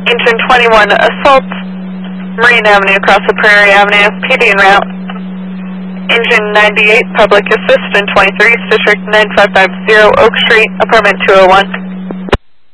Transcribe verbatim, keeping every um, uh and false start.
Engine twenty-one, assault Marine Avenue across the Prairie Avenue, P D en route. Engine ninety-eight, public assist in twenty-three, District nine five five zero, Oak Street, apartment two oh one.